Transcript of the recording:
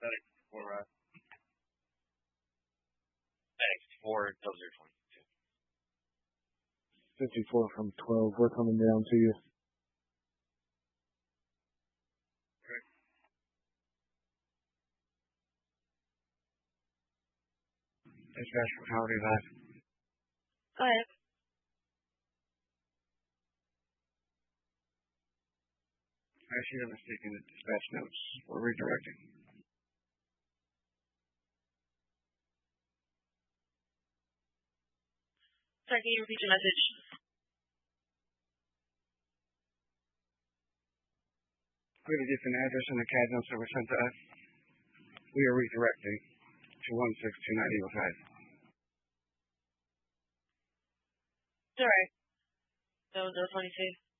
FedEx for 0022. 54 from 12. We're coming down to you. Okay. Dispatch from Howdy Live. Go ahead. I see a mistake in the dispatch notes. We're redirecting. Sorry, can you repeat your message? We have a different address in the CAD notes that were sent to us. We are redirecting to 16290 Eagle Drive. Sorry. 0022.